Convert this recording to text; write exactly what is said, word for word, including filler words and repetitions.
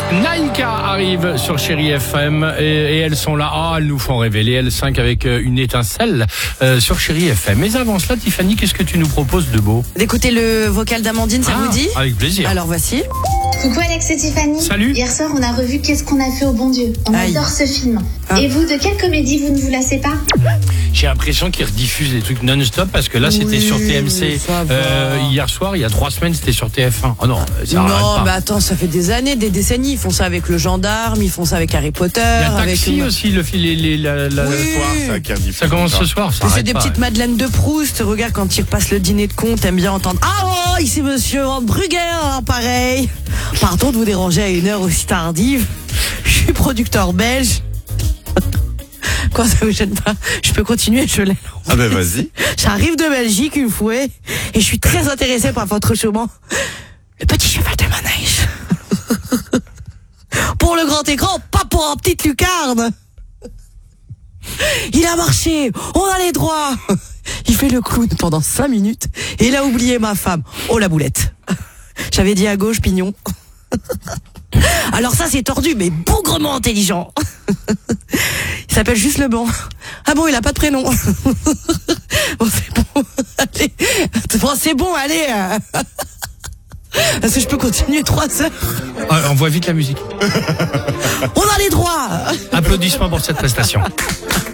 Naïka arrive sur Chérie F M et, et elles sont là. Ah, elles nous font rêver. Les L cinq avec euh, une étincelle euh, sur Chérie F M. Mais avant cela, Tiffany, qu'est-ce que tu nous proposes de beau? D'écouter le vocal d'Amandine, ça Ah, vous dit? Avec plaisir. Alors voici. Coucou Alex et Tiffany. Salut. Hier soir, on a revu Qu'est-ce qu'on a fait au bon Dieu. On Aïe. adore ce film. Ah. Et vous, de quelle comédie vous ne vous lassez pas? J'ai l'impression qu'ils rediffusent des trucs non-stop parce que là, c'était Oui, sur T M C. ça va. Euh, hier soir, il y a trois semaines, c'était sur T F un. Oh non, ça Non, arrête pas. mais attends, ça fait des années, des décennies. Ils font ça avec le gendarme, ils font ça avec Harry Potter. Il y a avec Taxi le- aussi, le fil, les, les, la, la, Oui. le soir. Ça, qui rediffuse Ça commence encore. ce soir, ça C'est arrête des pas. petites Madeleines de Proust. Regarde, quand ils repassent le dîner de con, t'aimes bien entendre. Ah oh, ici monsieur Van Brugger, hein, pareil. Pardon de vous déranger à une heure aussi tardive. Je suis producteur belge. Quoi, ça vous gêne pas? Je peux continuer, je l'ai. Ah ben vas-y. J'arrive de Belgique une fois et je suis très intéressée par votre chemin. Le petit cheval de manège. Pour le grand écran, pas pour un petite lucarne. Il a marché, on a les droits. Il fait le clown pendant cinq minutes et il a oublié ma femme. Oh la boulette. J'avais dit à gauche, pignon. Alors ça c'est tordu mais bougrement intelligent. Il s'appelle juste Le Banc. Ah bon, il a pas de prénom. Bon c'est bon. Allez. Bon c'est bon, allez. Parce que je peux continuer trois heures. Ah, on voit vite la musique. On a les droits. Applaudissements pour cette prestation.